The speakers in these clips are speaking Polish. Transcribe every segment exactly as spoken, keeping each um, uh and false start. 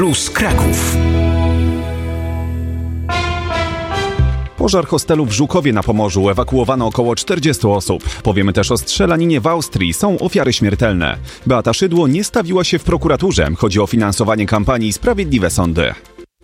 Plus Kraków. Pożar hostelu w Żukowie na Pomorzu. Ewakuowano około czterdzieści osób. Powiemy też o strzelaninie w Austrii. Są ofiary śmiertelne. Beata Szydło nie stawiła się w prokuraturze. Chodzi o finansowanie kampanii Sprawiedliwe Sądy.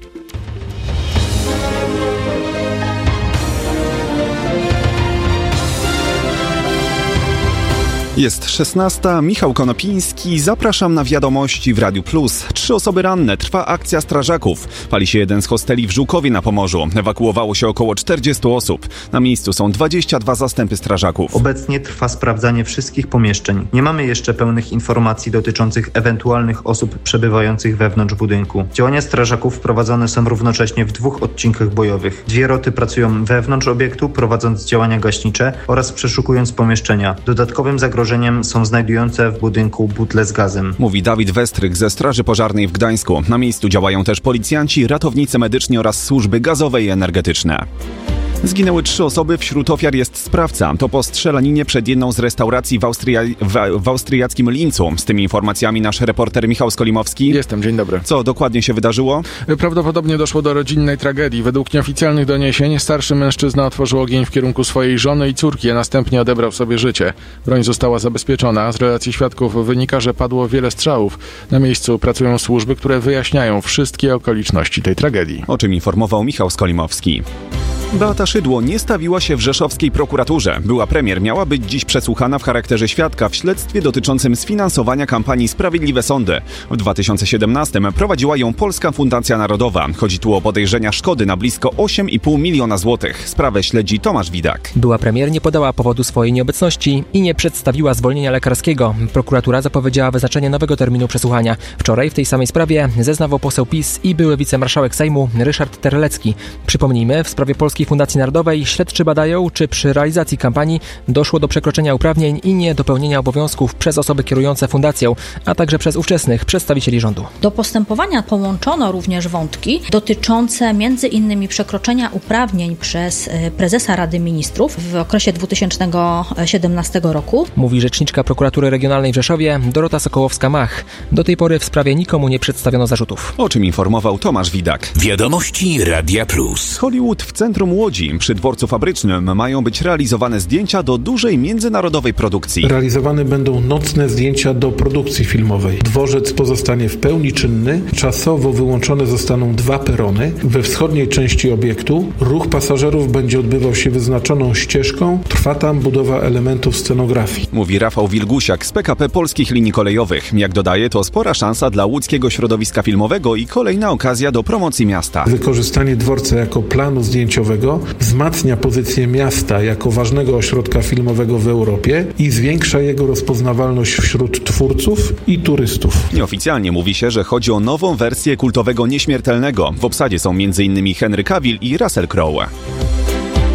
Jest szesnasta, Michał Konopiński, zapraszam na wiadomości w Radiu Plus. Trzy osoby ranne, trwa akcja strażaków. Pali się jeden z hosteli w Żukowie na Pomorzu. Ewakuowało się około czterdzieści osób. Na miejscu są dwadzieścia dwa zastępy strażaków. Obecnie trwa sprawdzanie wszystkich pomieszczeń. Nie mamy jeszcze pełnych informacji dotyczących ewentualnych osób przebywających wewnątrz budynku. Działania strażaków prowadzone są równocześnie w dwóch odcinkach bojowych. Dwie roty pracują wewnątrz obiektu, prowadząc działania gaśnicze oraz przeszukując pomieszczenia. Dodatkowym zagrożeniem są znajdujące w budynku butle z gazem. Mówi Dawid Westryk ze Straży Pożarnej w Gdańsku. Na miejscu działają też policjanci, ratownicy medyczni oraz służby gazowe i energetyczne. Zginęły trzy osoby, wśród ofiar jest sprawca. To po strzelaninie przed jedną z restauracji w, Austria- w, w austriackim Lincu. Z tymi informacjami nasz reporter Michał Skolimowski. Jestem, dzień dobry. Co dokładnie się wydarzyło? Prawdopodobnie doszło do rodzinnej tragedii. Według nieoficjalnych doniesień starszy mężczyzna otworzył ogień w kierunku swojej żony i córki, a następnie odebrał sobie życie. Broń została zabezpieczona. Z relacji świadków wynika, że padło wiele strzałów. Na miejscu pracują służby, które wyjaśniają wszystkie okoliczności tej tragedii. O czym informował Michał Skolimowski. Beata Szydło nie stawiła się w rzeszowskiej prokuraturze. Była premier miała być dziś przesłuchana w charakterze świadka w śledztwie dotyczącym sfinansowania kampanii Sprawiedliwe Sądy. W dwa tysiące siedemnastym prowadziła ją Polska Fundacja Narodowa. Chodzi tu o podejrzenia szkody na blisko osiem i pół miliona złotych. Sprawę śledzi Tomasz Widak. Była premier nie podała powodu swojej nieobecności i nie przedstawiła zwolnienia lekarskiego. Prokuratura zapowiedziała wyznaczenie nowego terminu przesłuchania. Wczoraj w tej samej sprawie zeznawał poseł PiS i były wicemarszałek Sejmu Ryszard Terlecki. Przypomnijmy, w sprawie Polskiej Fundacji Narodowej śledczy badają, czy przy realizacji kampanii doszło do przekroczenia uprawnień i niedopełnienia obowiązków przez osoby kierujące fundacją, a także przez ówczesnych przedstawicieli rządu. Do postępowania połączono również wątki dotyczące między innymi przekroczenia uprawnień przez prezesa Rady Ministrów w okresie dwa tysiące siedemnastego roku. Mówi rzeczniczka Prokuratury Regionalnej w Rzeszowie Dorota Sokołowska-Mach. Do tej pory w sprawie nikomu nie przedstawiono zarzutów. O czym informował Tomasz Widak. Wiadomości Radia Plus. Hollywood w centrum Łodzi. Przy dworcu fabrycznym mają być realizowane zdjęcia do dużej międzynarodowej produkcji. Realizowane będą nocne zdjęcia do produkcji filmowej. Dworzec pozostanie w pełni czynny. Czasowo wyłączone zostaną dwa perony. We wschodniej części obiektu ruch pasażerów będzie odbywał się wyznaczoną ścieżką. Trwa tam budowa elementów scenografii. Mówi Rafał Wilgusiak z P K P Polskich Linii Kolejowych. Jak dodaje, to spora szansa dla łódzkiego środowiska filmowego i kolejna okazja do promocji miasta. Wykorzystanie dworca jako planu zdjęciowego wzmacnia pozycję miasta jako ważnego ośrodka filmowego w Europie i zwiększa jego rozpoznawalność wśród twórców i turystów. Nieoficjalnie mówi się, że chodzi o nową wersję kultowego Nieśmiertelnego. W obsadzie są m.in. Henry Cavill i Russell Crowe.